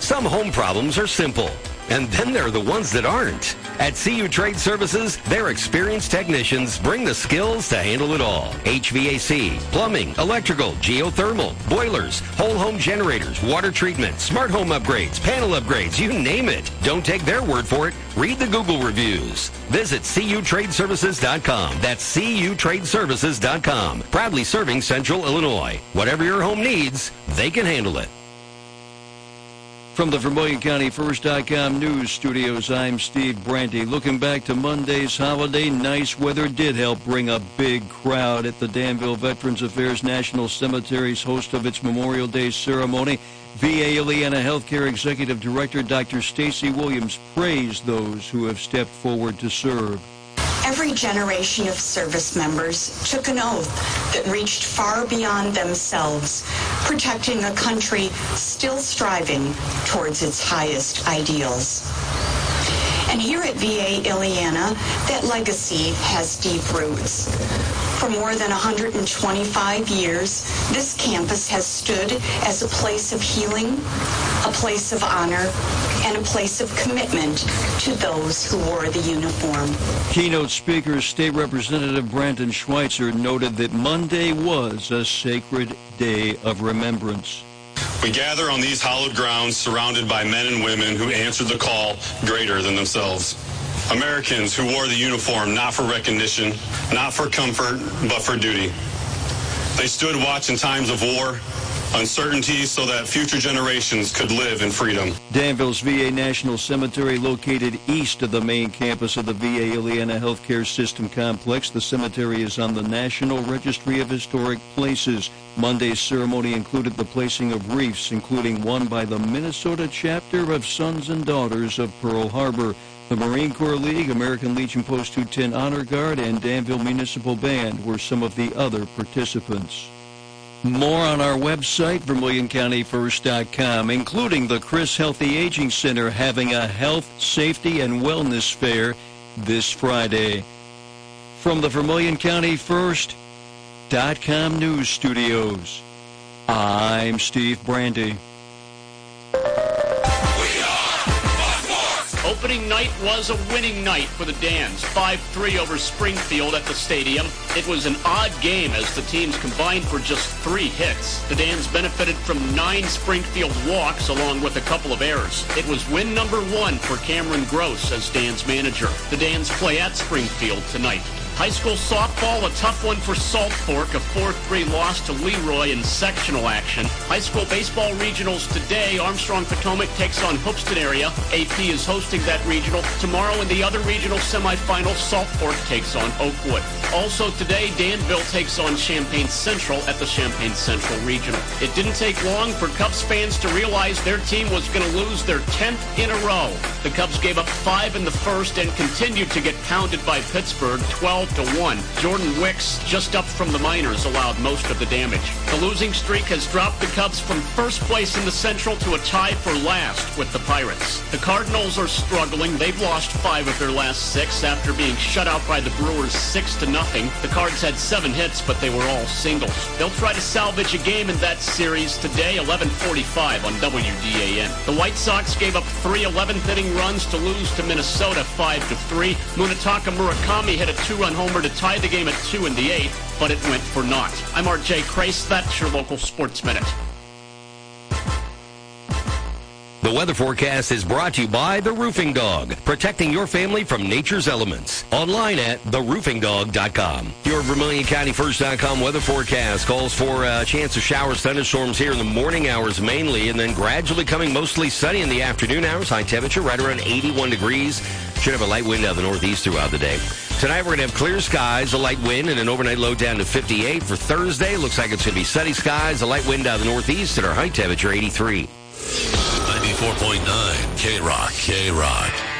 Some home problems are simple, and then there are the ones that aren't. At CU Trade Services, their experienced technicians bring the skills to handle it all. HVAC, plumbing, electrical, geothermal, boilers, whole home generators, water treatment, smart home upgrades, panel upgrades, you name it. Don't take their word for it. Read the Google reviews. Visit CUTradeservices.com. That's CUTradeservices.com. Proudly serving Central Illinois. Whatever your home needs, they can handle it. From the Vermilion County First.com news studios, I'm Steve Brandy. Looking back to Monday's holiday, nice weather did help bring a big crowd at the Danville Veterans Affairs National Cemetery's host of its Memorial Day ceremony. VA Ileana Healthcare Executive Director Dr. Stacy Williams praised those who have stepped forward to serve. Every generation of service members took an oath that reached far beyond themselves, protecting a country still striving towards its highest ideals. And here at VA Ileana, that legacy has deep roots. For more than 125 years, this campus has stood as a place of healing, a place of honor, and a place of commitment to those who wore the uniform. Keynote speaker, State Representative Brandon Schweitzer, noted that Monday was a sacred day of remembrance. We gather on these hallowed grounds surrounded by men and women who answered the call greater than themselves. Americans who wore the uniform not for recognition, not for comfort, but for duty. They stood watch in times of war, uncertainty, so that future generations could live in freedom. Danville's VA National Cemetery, located east of the main campus of the VA Ileana Healthcare System Complex. The cemetery is on the National Registry of Historic Places. Monday's ceremony included the placing of wreaths, including one by the Minnesota chapter of Sons and Daughters of Pearl Harbor. The Marine Corps League, American Legion Post 210 Honor Guard, and Danville Municipal Band were some of the other participants. More on our website, VermilionCountyFirst.com, including the Chris Healthy Aging Center having a health, safety, and wellness fair this Friday. From the Vermilion County First.com news studios, I'm Steve Brandy. Opening night was a winning night for the Dans. 5-3 over Springfield at the stadium. It was an odd game as the teams combined for just 3 hits. The Dans benefited from 9 Springfield walks along with a couple of errors. It was win number 1 for Cameron Gross as Dans manager. The Dans play at Springfield tonight. High school softball, a tough one for Salt Fork, a 4-3 loss to Leroy in sectional action. High school baseball regionals today. Armstrong Potomac takes on Hoopeston area. AP is hosting that regional. Tomorrow in the other regional semifinal, Salt Fork takes on Oakwood. Also today, Danville takes on Champaign Central at the Champaign Central Regional. It didn't take long for Cubs fans to realize their team was going to lose their 10th in a row. The Cubs gave up 5 in the first and continued to get pounded by Pittsburgh 12-1. Jordan Wicks, just up from the minors, allowed most of the damage. The losing streak has dropped the Cubs from first place in the Central to a tie for last with the Pirates. The Cardinals are struggling. They've lost 5 of their last 6 after being shut out by the Brewers 6-0. The Cards had 7 hits, but they were all singles. They'll try to salvage a game in that series today, 11:45 on WDAN. The White Sox gave up 3 11th-inning runs to lose to Minnesota 5-3. Munetaka Murakami hit a 2-run homer to tie the game at 2 in the 8th, but it went for naught. I'm R.J. Crace. That's your local Sports Minute. The weather forecast is brought to you by The Roofing Dog, protecting your family from nature's elements. Online at theroofingdog.com. Your VermilionCountyFirst.com weather forecast calls for a chance of showers, thunderstorms here in the morning hours mainly, and then gradually coming mostly sunny in the afternoon hours. High temperature right around 81 degrees. Should have a light wind out of the northeast throughout the day. Tonight we're going to have clear skies, a light wind, and an overnight low down to 58. For Thursday, looks like it's going to be sunny skies, a light wind out of the northeast, and our high temperature 83. 94.9 K-Rock.